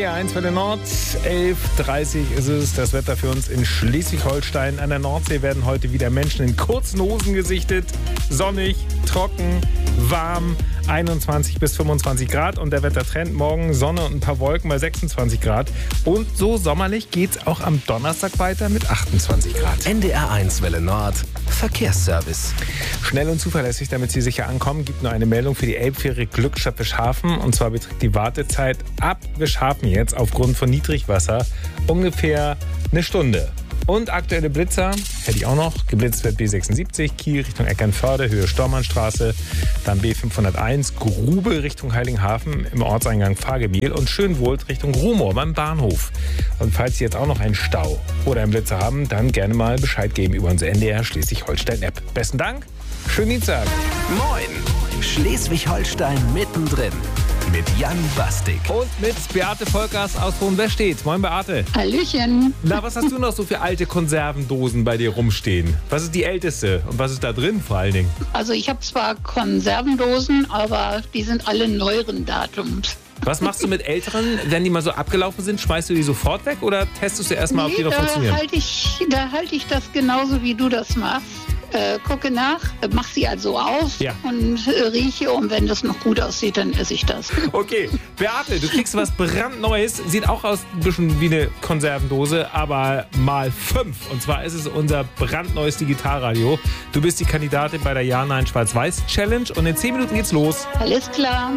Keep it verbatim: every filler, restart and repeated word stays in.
D R eins Welle Nord, elf Uhr dreißig ist es. Das Wetter für uns in Schleswig-Holstein. An der Nordsee werden heute wieder Menschen in kurzen Hosen gesichtet. Sonnig, trocken, warm, einundzwanzig bis fünfundzwanzig Grad. Und der Wettertrend morgen Sonne und ein paar Wolken bei sechsundzwanzig Grad. Und so sommerlich geht's auch am Donnerstag weiter mit achtundzwanzig Grad. N D R eins Welle Nord, Verkehrsservice. Schnell und zuverlässig, damit Sie sicher ankommen, gibt nur eine Meldung für die Elbfähre Glückstadt-Wischhafen. Und zwar beträgt die Wartezeit ab Wischhafen jetzt aufgrund von Niedrigwasser ungefähr eine Stunde. Und aktuelle Blitzer hätte ich auch noch. Geblitzt wird B sechsundsiebzig, Kiel Richtung Eckernförde, Höhe Stormannstraße. Dann B fünfhunderteins, Grube Richtung Heiligenhafen im Ortseingang Fahrgebiel. Und Schönwohlt Richtung Rumohr beim Bahnhof. Und falls Sie jetzt auch noch einen Stau oder einen Blitzer haben, dann gerne mal Bescheid geben über unsere N D R Schleswig-Holstein-App. Besten Dank, schönen Dienstag. Moin, Schleswig-Holstein mittendrin. Mit Jan Bastik. Und mit Beate Volkers aus Hohenwestedt. Moin Beate. Hallöchen. Na, was hast du noch so für alte Konservendosen bei dir rumstehen? Was ist die älteste und was ist da drin vor allen Dingen? Also ich habe zwar Konservendosen, aber die sind alle neueren Datums. Was machst du mit älteren, wenn die mal so abgelaufen sind? Schmeißt du die sofort weg oder testest du erstmal, nee, ob die noch da funktionieren? Halt ich, da halte ich das genauso, wie du das machst. Äh, gucke nach, mach sie also auf Ja. und äh, rieche, und wenn das noch gut aussieht, dann esse ich das. Okay, Beate, du kriegst was brandneues. Sieht auch aus ein bisschen wie eine Konservendose, aber mal fünf. Und zwar ist es unser brandneues Digitalradio. Du bist die Kandidatin bei der Ja-Nein-Schwarz-Weiß-Challenge und in zehn Minuten geht's los. Alles klar.